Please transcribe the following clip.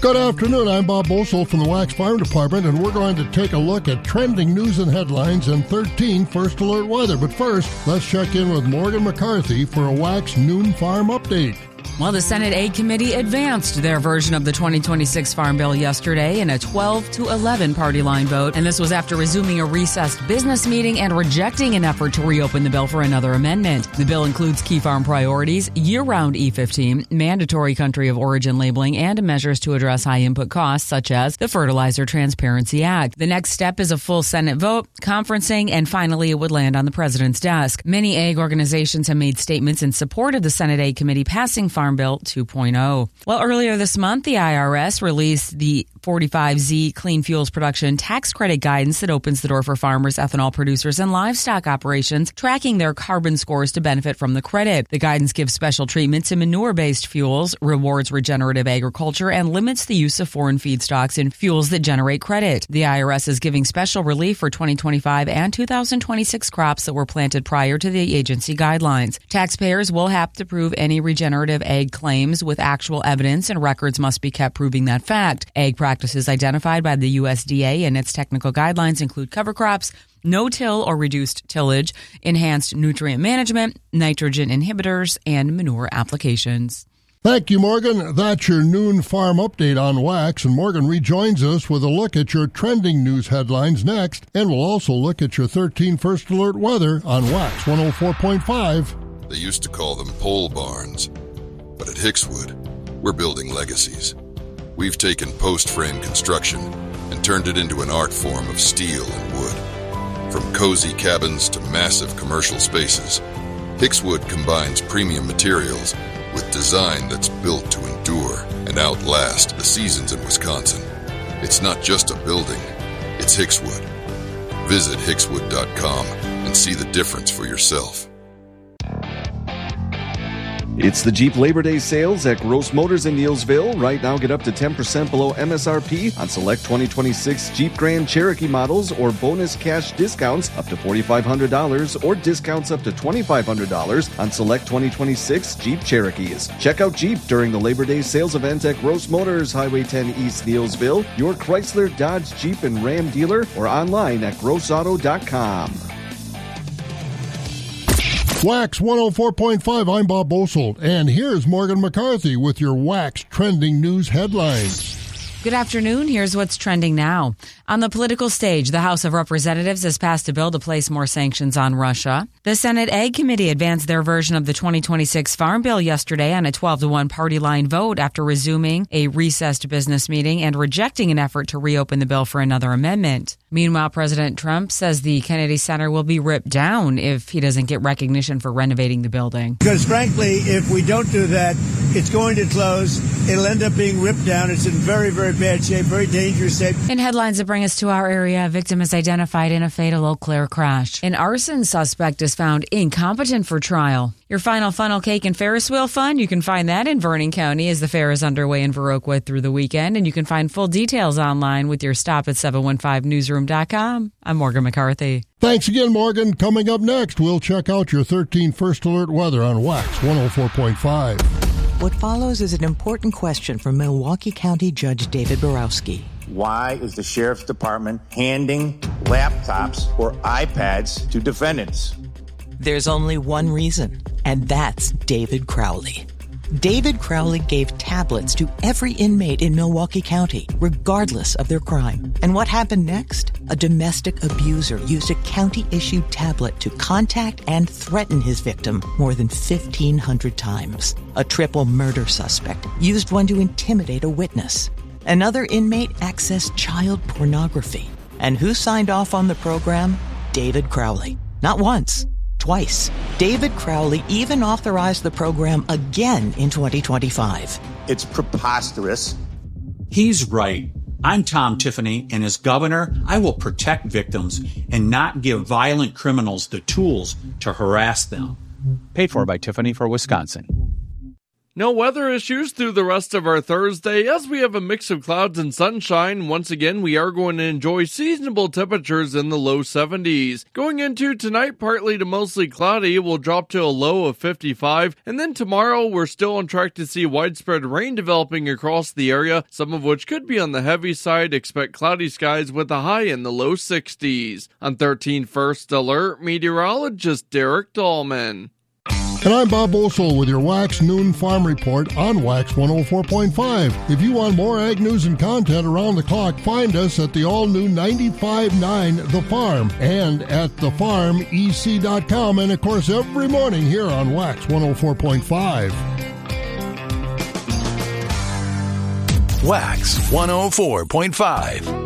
Good afternoon, I'm Bob Bosold from the Wax Farm Department, and we're going to take a look at trending news and headlines and 13 First Alert weather. But first, let's check in with Morgan McCarthy for a Wax Noon Farm update. Well, the Senate Ag Committee advanced their version of the 2026 Farm Bill yesterday in a 12-11 party line vote, and this was after resuming a recessed business meeting and rejecting an effort to reopen the bill for another amendment. The bill includes key farm priorities, year-round E15, mandatory country of origin labeling, and measures to address high input costs, such as the Fertilizer Transparency Act. The next step is a full Senate vote, conferencing, and finally it would land on the president's desk. Many ag organizations have made statements in support of the Senate Ag Committee passing Farm Bill 2.0. Well, earlier this month, the IRS released the 45Z Clean Fuels Production Tax Credit Guidance that opens the door for farmers, ethanol producers, and livestock operations tracking their carbon scores to benefit from the credit. The guidance gives special treatment to manure-based fuels, rewards regenerative agriculture, and limits the use of foreign feedstocks in fuels that generate credit. The IRS is giving special relief for 2025 and 2026 crops that were planted prior to the agency guidelines. Taxpayers will have to prove any regenerative ag claims with actual evidence, and records must be kept proving that fact. Ag practices identified by the USDA and its technical guidelines include cover crops, no-till or reduced tillage, enhanced nutrient management, nitrogen inhibitors, and manure applications. Thank you, Morgan. That's your noon farm update on Wax, and Morgan rejoins us with a look at your trending news headlines next, and we'll also look at your 13 First Alert weather on Wax 104.5. They used to call them pole barns, but at Hickswood, we're building legacies. We've taken post-frame construction and turned it into an art form of steel and wood. From cozy cabins to massive commercial spaces, Hickswood combines premium materials with design that's built to endure and outlast the seasons in Wisconsin. It's not just a building, it's Hickswood. Visit hickswood.com and see the difference for yourself. It's the Jeep Labor Day sales at Gross Motors in Neillsville. Right now, get up to 10% below MSRP on select 2026 Jeep Grand Cherokee models or bonus cash discounts up to $4,500 or discounts up to $2,500 on select 2026 Jeep Cherokees. Check out Jeep during the Labor Day sales event at Gross Motors, Highway 10 East Neillsville, your Chrysler, Dodge, Jeep, and Ram dealer, or online at grossauto.com. Wax 104.5, I'm Bob Bosold, and here's Morgan McCarthy with your Wax trending news headlines. Good afternoon. Here's what's trending now. On the political stage, the House of Representatives has passed a bill to place more sanctions on Russia. The Senate Ag Committee advanced their version of the 2026 Farm Bill yesterday on a 12-1 party line vote after resuming a recessed business meeting and rejecting an effort to reopen the bill for another amendment. Meanwhile, President Trump says the Kennedy Center will be ripped down if he doesn't get recognition for renovating the building. Because frankly, if we don't do that, it's going to close. It'll end up being ripped down. It's in very, very bad shape, very dangerous shape. In headlines that bring us to our area, a victim is identified in a fatal Eau Claire crash. An arson suspect is found incompetent for trial. Your final funnel cake and Ferris wheel fun, you can find that in Vernon County as the fair is underway in Viroqua through the weekend. And you can find full details online with your stop at 715newsroom.com. I'm Morgan McCarthy. Thanks again, Morgan. Coming up next, we'll check out your 13 First Alert weather on Wax 104.5. What follows is an important question from Milwaukee County Judge David Borowski. Why is the Sheriff's Department handing laptops or iPads to defendants? There's only one reason, and that's David Crowley. David Crowley gave tablets to every inmate in Milwaukee County, regardless of their crime. And what happened next? A domestic abuser used a county-issued tablet to contact and threaten his victim more than 1,500 times. A triple murder suspect used one to intimidate a witness. Another inmate accessed child pornography. And who signed off on the program? David Crowley. Not once, twice. David Crowley even authorized the program again in 2025. It's preposterous. He's right. I'm Tom Tiffany, and as governor, I will protect victims and not give violent criminals the tools to harass them. Paid for by Tiffany for Wisconsin. No weather issues through the rest of our Thursday as we have a mix of clouds and sunshine. Once again, we are going to enjoy seasonable temperatures in the low 70s. Going into tonight, partly to mostly cloudy, we'll drop to a low of 55. And then tomorrow, we're still on track to see widespread rain developing across the area, some of which could be on the heavy side. Expect cloudy skies with a high in the low 60s. On 13 First Alert, meteorologist Derek Dahlman. And I'm Bob Boesel with your Wax Noon Farm Report on Wax 104.5. If you want more ag news and content around the clock, find us at the all-new 95.9 The Farm and at thefarmec.com, and of course every morning here on Wax 104.5. Wax 104.5.